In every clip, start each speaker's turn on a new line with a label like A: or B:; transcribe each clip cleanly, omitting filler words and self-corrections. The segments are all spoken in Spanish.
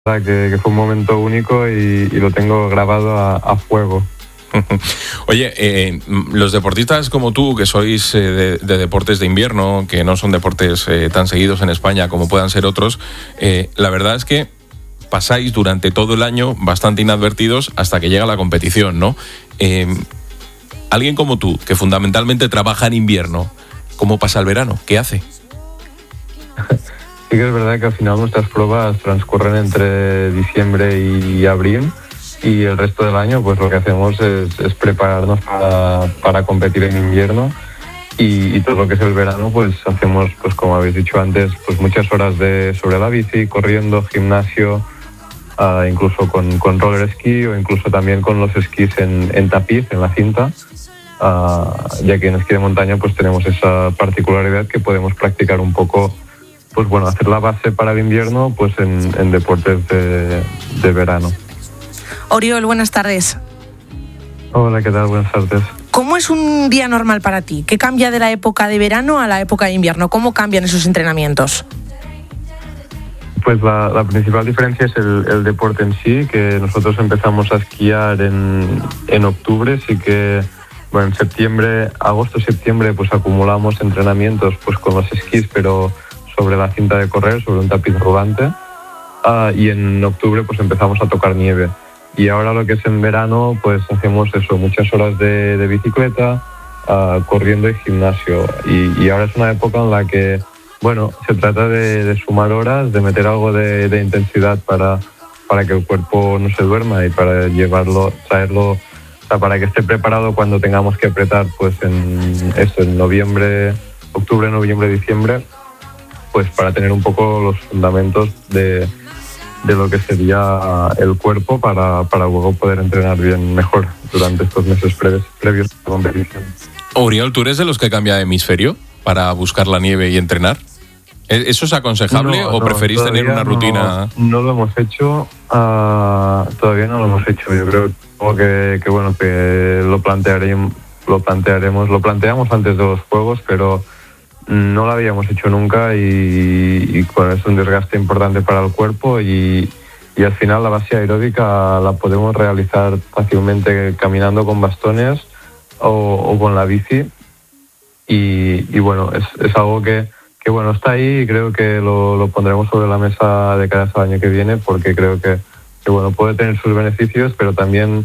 A: que fue un momento único y lo tengo grabado a fuego.
B: Oye, los deportistas como tú, que sois de deportes de invierno, que no son deportes tan seguidos en España como puedan ser otros, la verdad es que pasáis durante todo el año bastante inadvertidos hasta que llega la competición, ¿no? Alguien como tú, que fundamentalmente trabaja en invierno, ¿cómo pasa el verano? ¿Qué hace?
A: Sí que es verdad que al final nuestras pruebas transcurren entre diciembre y abril, y el resto del año pues lo que hacemos es prepararnos para competir en invierno, y todo lo que es el verano pues hacemos, pues como habéis dicho antes, pues muchas horas sobre la bici, corriendo, gimnasio, incluso con roller ski, o incluso también con los esquís en tapiz, en la cinta, ya que en esquí de montaña pues tenemos esa particularidad que podemos practicar un poco, pues bueno, hacer la base para el invierno pues en deportes de verano.
C: Oriol, buenas tardes.
A: Hola, ¿qué tal? Buenas tardes.
C: ¿Cómo es un día normal para ti? ¿Qué cambia de la época de verano a la época de invierno? ¿Cómo cambian esos entrenamientos?
A: Pues la principal diferencia es el deporte en sí, que nosotros empezamos a esquiar en octubre, sí que bueno, en septiembre, agosto-septiembre pues acumulamos entrenamientos pues con los esquís, pero sobre la cinta de correr, sobre un tapiz rodante, y en octubre pues empezamos a tocar nieve. Y ahora lo que es en verano pues hacemos eso, muchas horas de bicicleta, corriendo y gimnasio, y ahora es una época en la que bueno, se trata de sumar horas, de meter algo de intensidad para que el cuerpo no se duerma y para traerlo, o sea, para que esté preparado cuando tengamos que apretar pues en noviembre, octubre, noviembre, diciembre, pues para tener un poco los fundamentos de lo que sería el cuerpo para luego poder entrenar bien, mejor durante estos meses previos a la competición.
B: Oriol, ¿tú eres de los que cambia de hemisferio para buscar la nieve y entrenar? ¿Eso es aconsejable o preferís tener una rutina?
A: No lo hemos hecho, todavía no lo hemos hecho. Yo creo que bueno, que lo planteamos antes de los Juegos, pero no lo habíamos hecho nunca, y bueno, es un desgaste importante para el cuerpo, y al final la base aeróbica la podemos realizar fácilmente caminando con bastones o con la bici, y bueno, es algo que bueno, está ahí, y creo que lo pondremos sobre la mesa de cara al año que viene, porque creo que bueno, puede tener sus beneficios, pero también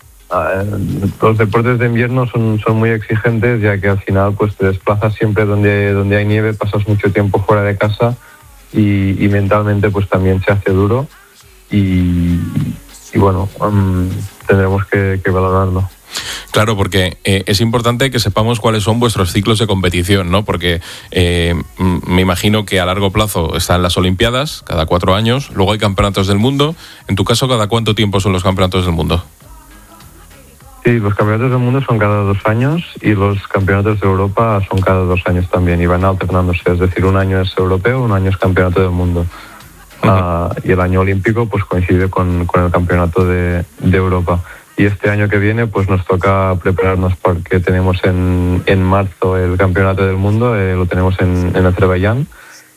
A: los deportes de invierno son muy exigentes, ya que al final pues te desplazas siempre donde hay nieve, pasas mucho tiempo fuera de casa, y mentalmente pues también se hace duro, y bueno, tendremos que valorarlo.
B: Claro, porque es importante que sepamos cuáles son vuestros ciclos de competición, ¿no? Porque me imagino que a largo plazo están las Olimpiadas, cada 4 años, luego hay campeonatos del mundo. En tu caso, ¿cada cuánto tiempo son los campeonatos del mundo?
A: Sí, los campeonatos del mundo son cada 2 años, y los campeonatos de Europa son cada 2 años también, y van alternándose, es decir, un año es europeo, un año es campeonato del mundo. Y el año olímpico pues coincide con el campeonato de Europa. Y este año que viene pues nos toca prepararnos, porque tenemos en marzo el campeonato del mundo, lo tenemos en Azerbaiyán,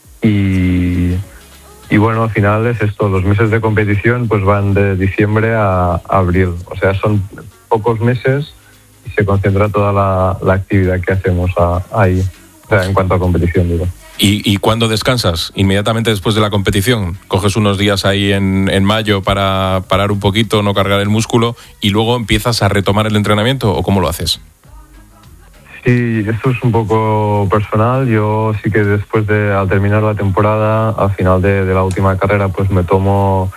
A: y bueno, al final es esto, los meses de competición pues van de diciembre a abril, o sea, son pocos meses y se concentra toda la actividad que hacemos ahí, o sea, en cuanto a competición, digo.
B: ¿Y cuándo descansas? ¿Inmediatamente después de la competición? ¿Coges unos días ahí en mayo para parar un poquito, no cargar el músculo, y luego empiezas a retomar el entrenamiento, o cómo lo haces?
A: Sí, esto es un poco personal. Yo sí que después al terminar la temporada, al final de la última carrera, pues me tomo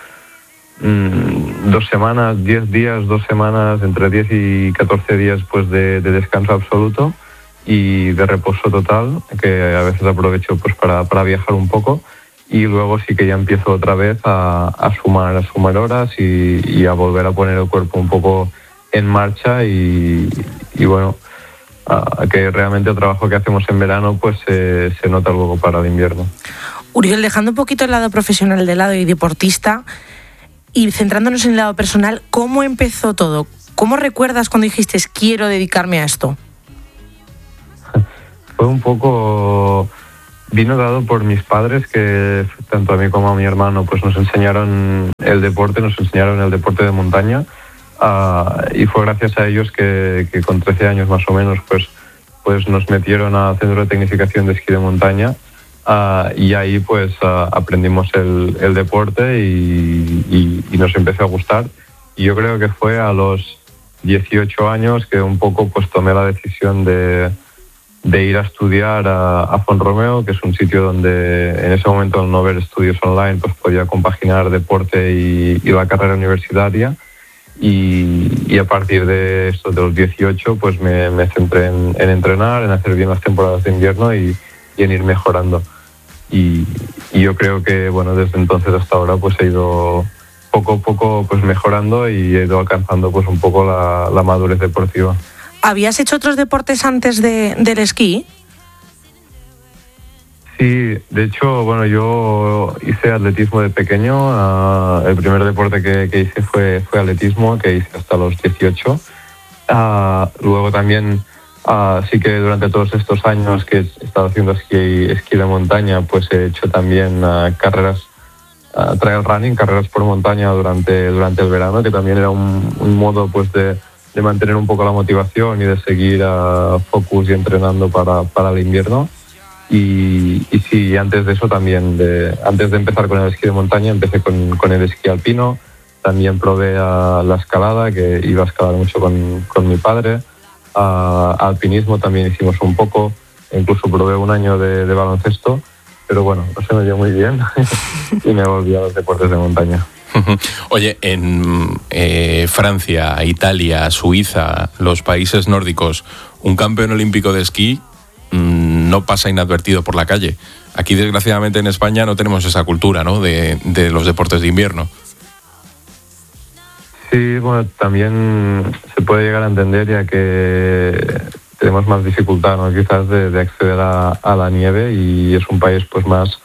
A: 2 semanas, 10 días, 2 semanas, entre 10 y 14 días pues de descanso absoluto y de reposo total, que a veces aprovecho pues para viajar un poco, y luego sí que ya empiezo otra vez a sumar horas y a volver a poner el cuerpo un poco en marcha, y bueno, que realmente el trabajo que hacemos en verano pues se nota luego para el invierno.
C: Oriol, dejando un poquito el lado profesional de lado y deportista, y centrándonos en el lado personal, ¿cómo empezó todo? ¿Cómo recuerdas cuando dijiste quiero dedicarme a esto?
A: Fue un poco vino dado por mis padres, que tanto a mí como a mi hermano pues nos enseñaron el deporte de montaña, y fue gracias a ellos que con 13 años más o menos pues nos metieron al centro de tecnificación de esquí de montaña, y ahí pues aprendimos el deporte y nos empezó a gustar. Y yo creo que fue a los 18 años que un poco pues tomé la decisión de ir a estudiar a Font-Romeu, que es un sitio donde en ese momento, al no haber estudios online, pues podía compaginar deporte y la carrera universitaria. Y a partir de esto, de los 18, pues me centré en entrenar, en hacer bien las temporadas de invierno y en ir mejorando. Y yo creo que, bueno, desde entonces hasta ahora pues he ido poco a poco pues mejorando y he ido alcanzando pues un poco la madurez deportiva.
C: ¿Habías hecho otros deportes antes del esquí?
A: Sí, de hecho, bueno, yo hice atletismo de pequeño. El primer deporte que hice fue atletismo, que hice hasta los 18. Luego también, sí que durante todos estos años que he estado haciendo esquí de montaña, pues he hecho también carreras, trail running, carreras por montaña durante el verano, que también era un modo pues de mantener un poco la motivación y de seguir focus y entrenando para el invierno. Y sí, antes de eso también, antes de empezar con el esquí de montaña, empecé con el esquí alpino. También probé la escalada, que iba a escalar mucho con mi padre. Alpinismo también hicimos un poco, incluso probé un año de baloncesto, pero bueno, no se me dio muy bien y me volví a los deportes de montaña.
B: Oye, en Francia, Italia, Suiza, los países nórdicos, un campeón olímpico de esquí no pasa inadvertido por la calle. Aquí, desgraciadamente, en España no tenemos esa cultura, ¿no?, de los deportes de invierno.
A: Sí, bueno, también se puede llegar a entender, ya que tenemos más dificultad, ¿no?, quizás de acceder a la nieve, y es un país pues más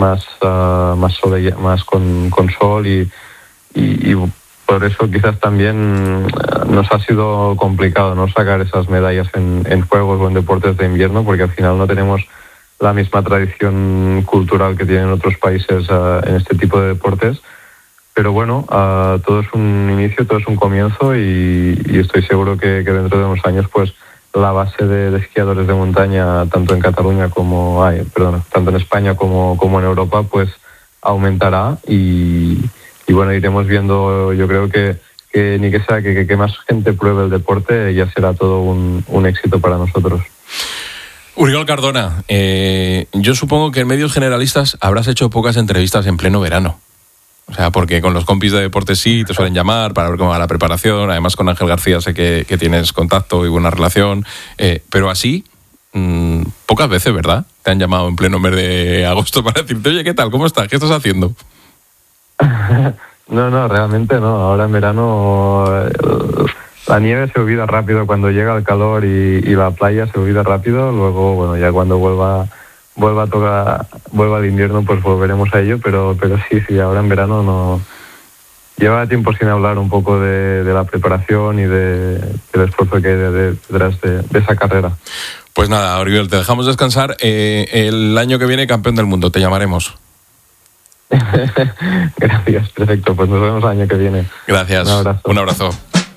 A: con sol y por eso quizás también nos ha sido complicado, ¿no?, sacar esas medallas en juegos o en deportes de invierno, porque al final no tenemos la misma tradición cultural que tienen otros países en este tipo de deportes. Pero bueno, todo es un inicio, todo es un comienzo, y estoy seguro que dentro de unos años pues la base de esquiadores de montaña, tanto en Cataluña tanto en España como en Europa, pues aumentará, y bueno, iremos viendo. Yo creo que ni que sea que más gente pruebe el deporte, ya será todo un éxito para nosotros.
B: Uriol Cardona, yo supongo que en medios generalistas habrás hecho pocas entrevistas en pleno verano. O sea, porque con los compis de deportes sí te suelen llamar para ver cómo va la preparación. Además, con Ángel García sé que tienes contacto y buena relación. Pero así, pocas veces, ¿verdad?, te han llamado en pleno mes de agosto para decirte: oye, ¿qué tal? ¿Cómo estás? ¿Qué estás haciendo?
A: No, realmente no. Ahora en verano la nieve se olvida rápido cuando llega el calor, y la playa se olvida rápido. Luego, bueno, ya cuando vuelva el invierno, pues volveremos a ello, pero sí, ahora en verano no. Lleva tiempo sin hablar un poco de la preparación y del esfuerzo que hay detrás de esa carrera.
B: Pues nada, Uriol, te dejamos descansar. El año que viene, campeón del mundo, te llamaremos.
A: Gracias, perfecto, pues nos vemos el año que viene.
B: Gracias, un abrazo.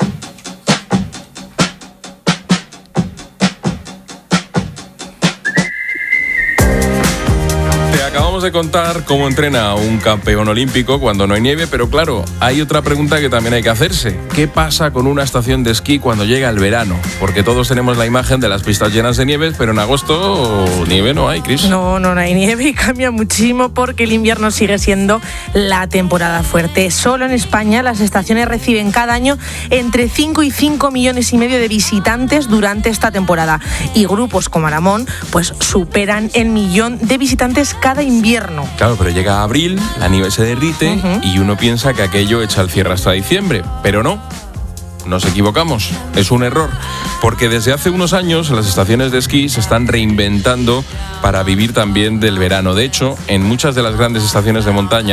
B: Acabamos de contar cómo entrena un campeón olímpico cuando no hay nieve, pero claro, hay otra pregunta que también hay que hacerse. ¿Qué pasa con una estación de esquí cuando llega el verano? Porque todos tenemos la imagen de las pistas llenas de nieve, pero en agosto nieve no hay, Cris.
C: No hay nieve, y cambia muchísimo porque el invierno sigue siendo la temporada fuerte. Solo en España las estaciones reciben cada año entre 5 y 5 millones y medio de visitantes durante esta temporada. Y grupos como Aramón pues superan el 1 millón de visitantes cada invierno.
B: Claro, pero llega abril, la nieve se derrite y uno piensa que aquello echa el cierre hasta diciembre, pero no. Nos equivocamos, es un error, porque desde hace unos años las estaciones de esquí se están reinventando para vivir también del verano. De hecho, en muchas de las grandes estaciones de montaña,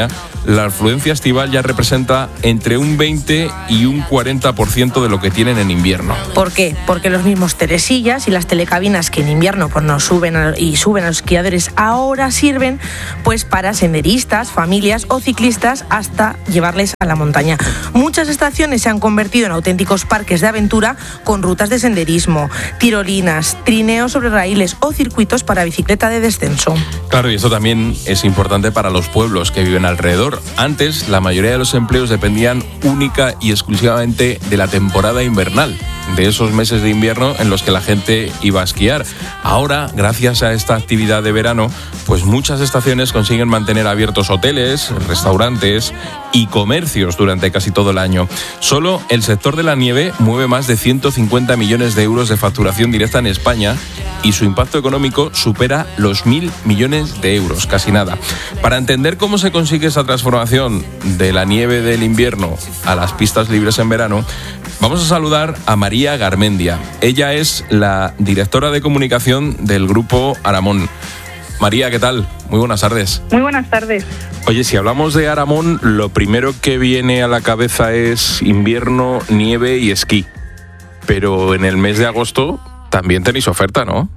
B: la afluencia estival ya representa entre un 20 y un 40% de lo que tienen en invierno.
C: ¿Por qué? Porque los mismos telesillas y las telecabinas que en invierno pues nos suben a los esquiadores ahora sirven pues para senderistas, familias o ciclistas hasta llevarles a la montaña. Muchas estaciones se han convertido en auténticos parques de aventura con rutas de senderismo, tirolinas, trineos sobre raíles o circuitos para bicicleta de descenso.
B: Claro, y esto también es importante para los pueblos que viven alrededor. Antes, la mayoría de los empleos dependían única y exclusivamente de la temporada invernal, de esos meses de invierno en los que la gente iba a esquiar. Ahora, gracias a esta actividad de verano, pues muchas estaciones consiguen mantener abiertos hoteles, restaurantes y comercios durante casi todo el año. Solo el sector de la nieve mueve más de 150 millones de euros de facturación directa en España y su impacto económico supera los 1.000 millones de euros, casi nada. Para entender cómo se consigue esa transformación de la nieve del invierno a las pistas libres en verano, vamos a saludar a María Garmendia. Ella es la directora de comunicación del grupo Aramón. María, ¿qué tal? Muy buenas tardes.
D: Muy buenas tardes.
B: Oye, si hablamos de Aramón, lo primero que viene a la cabeza es invierno, nieve y esquí. Pero en el mes de agosto también tenéis oferta, ¿no?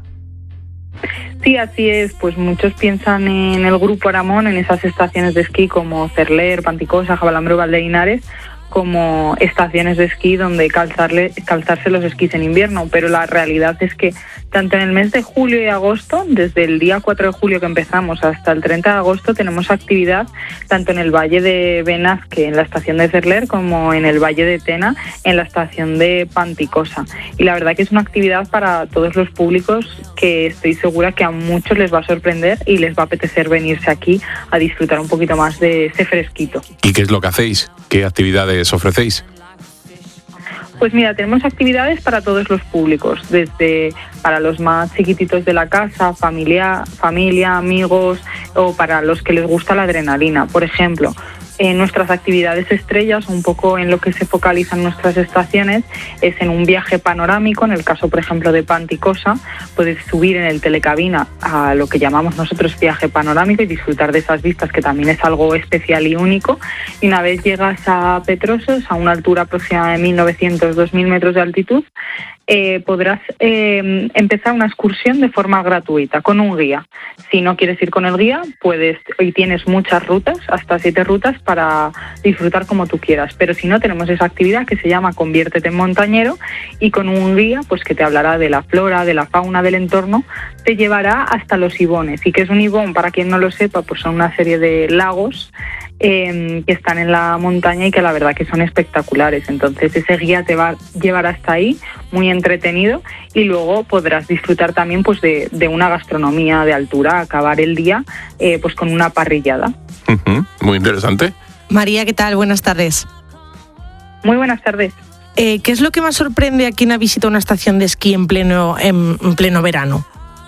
D: Sí, así es. Pues muchos piensan en el grupo Aramón, en esas estaciones de esquí como Cerler, Panticosa, Jabalambre o Valdeinares, como estaciones de esquí donde calzarse los esquís en invierno, pero la realidad es que tanto en el mes de julio y agosto, desde el día 4 de julio que empezamos hasta el 30 de agosto, tenemos actividad tanto en el Valle de Benasque, en la estación de Cerler, como en el Valle de Tena, en la estación de Panticosa. Y la verdad que es una actividad para todos los públicos que estoy segura que a muchos les va a sorprender y les va a apetecer venirse aquí a disfrutar un poquito más de ese fresquito.
B: ¿Y qué es lo que hacéis? ¿Qué actividades ofrecéis?
D: Pues mira, tenemos actividades para todos los públicos, desde para los más chiquititos de la casa, familia, amigos, o para los que les gusta la adrenalina. Por ejemplo, nuestras actividades estrellas, un poco en lo que se focalizan nuestras estaciones, es en un viaje panorámico. En el caso, por ejemplo, de Panticosa, puedes subir en el telecabina a lo que llamamos nosotros viaje panorámico y disfrutar de esas vistas, que también es algo especial y único. Y una vez llegas a Petrosos, a una altura aproximada de 1.900-2.000 metros de altitud, podrás empezar una excursión de forma gratuita con un guía. Si no quieres ir con el guía, puedes, y tienes muchas rutas, hasta 7 rutas para disfrutar como tú quieras. Pero si no, tenemos esa actividad que se llama Conviértete en montañero, y con un guía pues que te hablará de la flora, de la fauna del entorno, te llevará hasta los ibones. ¿Y qué es un ibón? Para quien no lo sepa, pues son una serie de lagos que están en la montaña y que la verdad que son espectaculares. Entonces ese guía te va a llevar hasta ahí, muy entretenido, y luego podrás disfrutar también pues de una gastronomía de altura, acabar el día pues con una parrillada.
B: Muy interesante.
C: María, ¿qué tal? Buenas tardes.
D: Muy buenas tardes.
C: ¿Qué es lo que más sorprende a quien ha visitado una estación de esquí en pleno verano?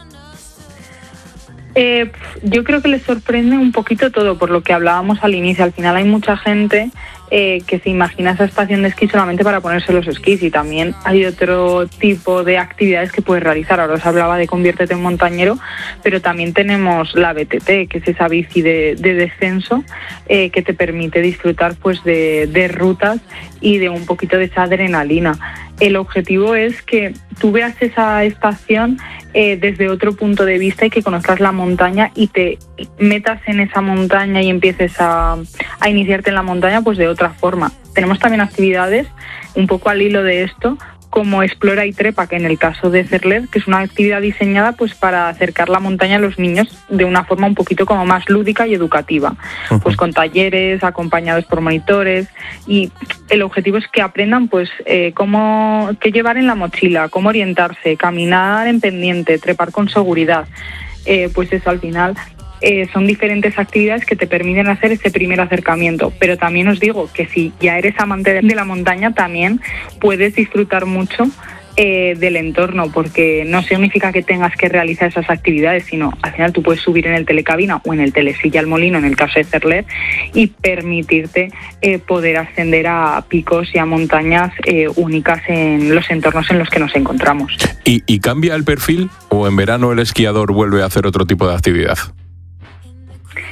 D: Yo creo que les sorprende un poquito todo, por lo que hablábamos al inicio. Al final hay mucha gente que se imagina esa estación de esquí solamente para ponerse los esquís, y también hay otro tipo de actividades que puedes realizar. Ahora os hablaba de Conviértete en montañero, pero también tenemos la BTT, que es esa bici de descenso que te permite disfrutar pues de rutas y de un poquito de esa adrenalina. El objetivo es que tú veas esa estación desde otro punto de vista y que conozcas la montaña y te metas en esa montaña y empieces a iniciarte en la montaña pues de otra forma. Tenemos también actividades un poco al hilo de esto, como Explora y Trepa, que en el caso de Cerler, que es una actividad diseñada pues para acercar la montaña a los niños de una forma un poquito como más lúdica y educativa, pues con talleres acompañados por monitores, y el objetivo es que aprendan pues qué llevar en la mochila, cómo orientarse, caminar en pendiente, trepar con seguridad. Pues eso, al final son diferentes actividades que te permiten hacer ese primer acercamiento. Pero también os digo que si ya eres amante de la montaña, también puedes disfrutar mucho del entorno, porque no significa que tengas que realizar esas actividades, sino al final tú puedes subir en el telecabina o en el telesilla al molino, en el caso de Cerler, y permitirte poder ascender a picos y a montañas únicas en los entornos en los que nos encontramos.
B: ¿Y cambia el perfil o en verano el esquiador vuelve a hacer otro tipo de actividad?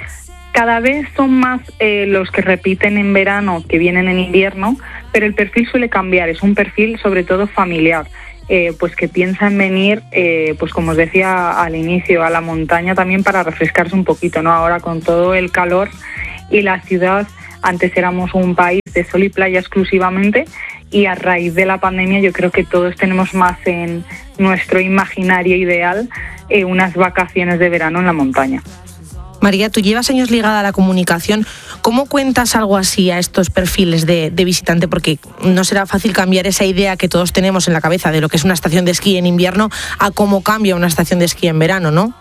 D: Cada vez son más los que repiten en verano que vienen en invierno, pero el perfil suele cambiar, es un perfil sobre todo familiar, pues que piensa en venir, pues como os decía al inicio, a la montaña también para refrescarse un poquito, ¿no? Ahora con todo el calor y la ciudad, antes éramos un país de sol y playa exclusivamente, y a raíz de la pandemia yo creo que todos tenemos más en nuestro imaginario ideal unas vacaciones de verano en la montaña.
C: María, tú llevas años ligada a la comunicación. ¿Cómo cuentas algo así a estos perfiles de visitante? Porque no será fácil cambiar esa idea que todos tenemos en la cabeza de lo que es una estación de esquí en invierno a cómo cambia una estación de esquí en verano, ¿no?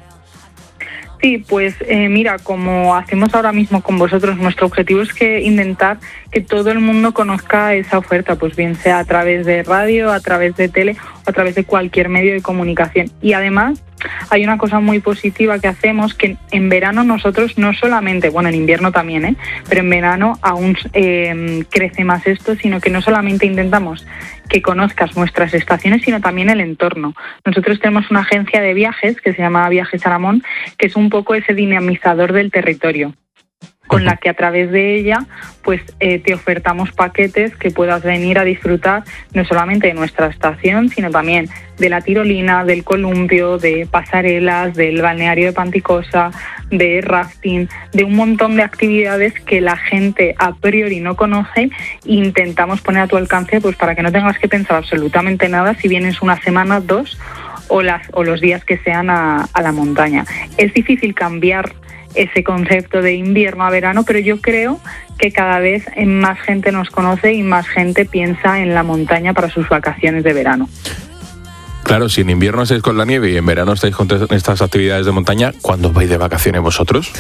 D: Sí, pues mira, como hacemos ahora mismo con vosotros, nuestro objetivo es que intentar que todo el mundo conozca esa oferta, pues bien sea a través de radio, a través de tele o a través de cualquier medio de comunicación. Y además hay una cosa muy positiva que hacemos, que en verano nosotros no solamente, bueno, en invierno también, pero en verano aún crece más esto, sino que no solamente intentamos que conozcas nuestras estaciones, sino también el entorno. Nosotros tenemos una agencia de viajes que se llama Viajes Aramón, que es un poco ese dinamizador del territorio, con la que a través de ella pues te ofertamos paquetes que puedas venir a disfrutar no solamente de nuestra estación, sino también de la tirolina, del columpio, de pasarelas, del balneario de Panticosa, de rafting, de un montón de actividades que la gente a priori no conoce e intentamos poner a tu alcance pues para que no tengas que pensar absolutamente nada si vienes una semana, 2 o los días que sean a la montaña. Es difícil cambiar ese concepto de invierno a verano, pero yo creo que cada vez más gente nos conoce y más gente piensa en la montaña para sus vacaciones de verano.
B: Claro, si en invierno estáis con la nieve y en verano estáis con estas actividades de montaña, ¿cuándo vais de vacaciones vosotros?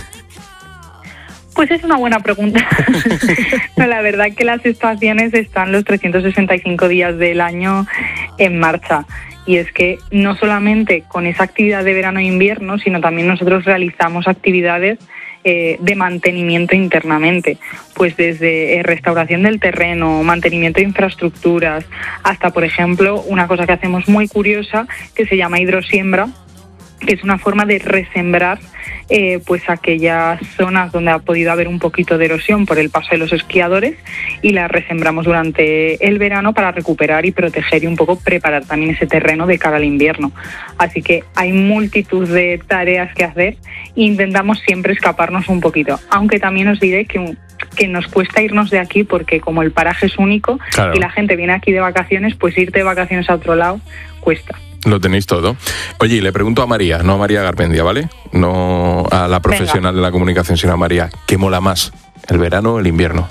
D: Pues es una buena pregunta. No, la verdad que las estaciones están los 365 días del año en marcha. Y es que no solamente con esa actividad de verano e invierno, sino también nosotros realizamos actividades de mantenimiento internamente, pues desde restauración del terreno, mantenimiento de infraestructuras, hasta, por ejemplo, una cosa que hacemos muy curiosa que se llama hidrosiembra, que es una forma de resembrar pues aquellas zonas donde ha podido haber un poquito de erosión por el paso de los esquiadores, y las resembramos durante el verano para recuperar y proteger y un poco preparar también ese terreno de cara al invierno. Así que hay multitud de tareas que hacer e intentamos siempre escaparnos un poquito, aunque también os diré que nos cuesta irnos de aquí porque como el paraje es único, claro, y la gente viene aquí de vacaciones, pues irte de vacaciones a otro lado cuesta.
B: Lo tenéis todo. Oye, y le pregunto a María, no a María Garmendia, ¿vale? No a la profesional de la comunicación, sino a María. ¿Qué mola más, el verano o el invierno?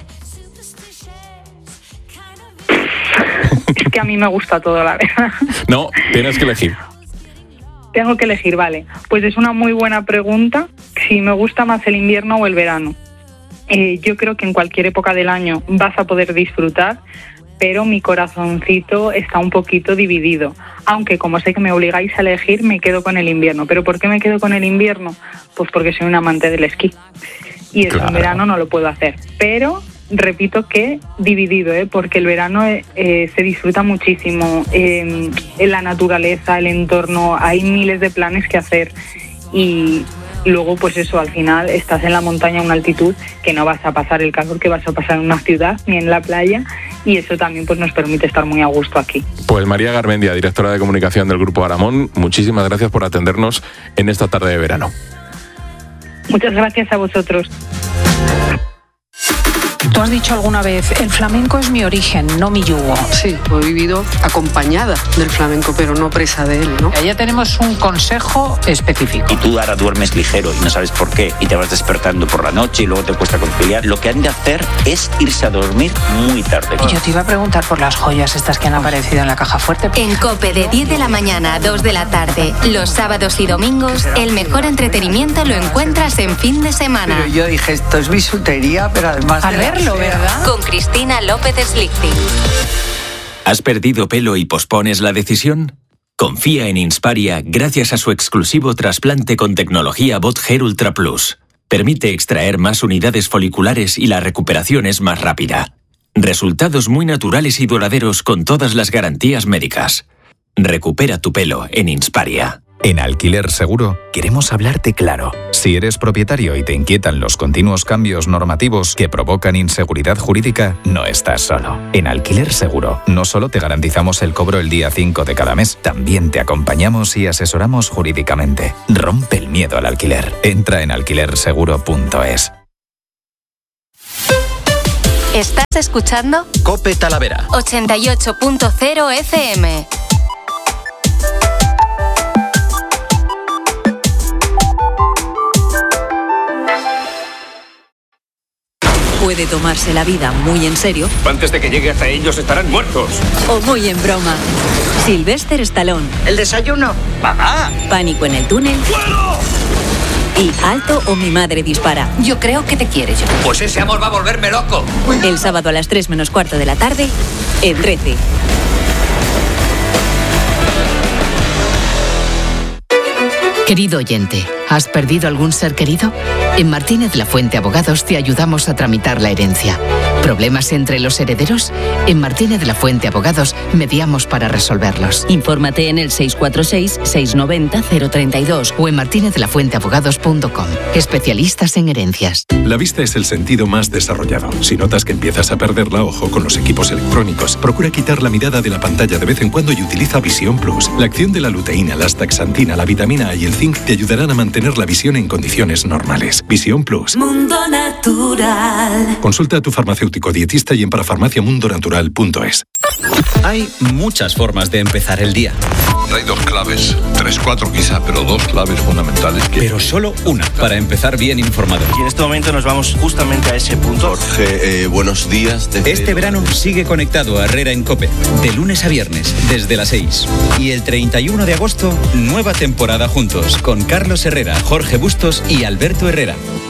D: Es que a mí me gusta todo, la verdad.
B: No, tienes que elegir.
D: Tengo que elegir, vale. Pues es una muy buena pregunta. Si me gusta más el invierno o el verano. Yo creo que en cualquier época del año vas a poder disfrutar, pero mi corazoncito está un poquito dividido. Aunque como sé que me obligáis a elegir, me quedo con el invierno. ¿Pero por qué me quedo con el invierno? Pues porque soy un amante del esquí. Y eso, claro, en verano no lo puedo hacer. Pero repito que dividido, porque el verano se disfruta muchísimo. En la naturaleza, el entorno, hay miles de planes que hacer. Y luego, pues eso, al final estás en la montaña a una altitud que no vas a pasar el calor que vas a pasar en una ciudad ni en la playa, y eso también pues nos permite estar muy a gusto aquí. Pues
B: María Garmendia, directora de comunicación del Grupo Aramón, muchísimas gracias por atendernos en esta tarde de verano.
D: Muchas gracias a vosotros.
E: Tú has dicho alguna vez, el flamenco es mi origen, no mi yugo.
F: Sí, he vivido acompañada del flamenco, pero no presa de él, ¿no?
E: Allá tenemos un consejo específico.
G: Y tú ahora duermes ligero y no sabes por qué, y te vas despertando por la noche y luego te cuesta conciliar. Lo que han de hacer es irse a dormir muy tarde.
E: Y yo te iba a preguntar por las joyas estas que han aparecido en la caja fuerte.
H: En COPE, de 10 de la mañana a 2 de la tarde, los sábados y domingos, el mejor entretenimiento lo encuentras en fin de semana.
I: Pero yo dije, esto es bisutería, pero además
E: al verlo, ¿verdad?
H: Con Cristina López Slichting.
J: ¿Has perdido pelo y pospones la decisión? Confía en Insparia gracias a su exclusivo trasplante con tecnología Bot Hair Ultra Plus. Permite extraer más unidades foliculares y la recuperación es más rápida. Resultados muy naturales y duraderos con todas las garantías médicas. Recupera tu pelo en Insparia.
K: En Alquiler Seguro queremos hablarte claro. Si eres propietario y te inquietan los continuos cambios normativos que provocan inseguridad jurídica, no estás solo. En Alquiler Seguro no solo te garantizamos el cobro el día 5 de cada mes, también te acompañamos y asesoramos jurídicamente. Rompe el miedo al alquiler. Entra en alquilerseguro.es.
H: ¿Estás escuchando?
J: COPE Talavera
H: 88.0 FM.
L: Puede tomarse la vida muy en serio.
M: Antes de que llegue hasta ellos estarán muertos.
L: O muy en broma. Sylvester Stallone.
I: ¿El desayuno?
M: ¡Mamá!
L: Pánico en el túnel.
M: ¡Fuego!
L: Y Alto o mi madre dispara.
N: Yo creo que te quiere, John.
M: Pues ese amor va a volverme loco.
L: El sábado a las 3 menos cuarto de la tarde, en 13.
N: Querido oyente, ¿has perdido algún ser querido? En Martínez La Fuente Abogados te ayudamos a tramitar la herencia. ¿Problemas entre los herederos? En Martínez La Fuente Abogados mediamos para resolverlos.
L: Infórmate en el 646-690-032
N: o en martinezlafuenteabogados.com. Especialistas en herencias.
O: La vista es el sentido más desarrollado. Si notas que empiezas a perderla, ojo con los equipos electrónicos. Procura quitar la mirada de la pantalla de vez en cuando y utiliza Visión Plus. La acción de la luteína, la astaxantina, la vitamina A y el zinc te ayudarán a mantener la visión en condiciones normales. Visión Plus.
P: Mundo Natural.
O: Consulta a tu farmacéutico dietista y en parafarmaciamundonatural.es.
J: Hay muchas formas de empezar el día.
Q: Hay dos claves, 3, 4 quizá, pero dos claves fundamentales.
J: Pero solo una, para empezar bien informado.
R: Y en este momento nos vamos justamente a ese punto.
Q: Jorge, buenos días.
J: Este verano sigue conectado a Herrera en COPE, de lunes a viernes, desde las 6. Y el 31 de agosto, nueva temporada juntos, con Carlos Herrera, Jorge Bustos y Alberto Herrera.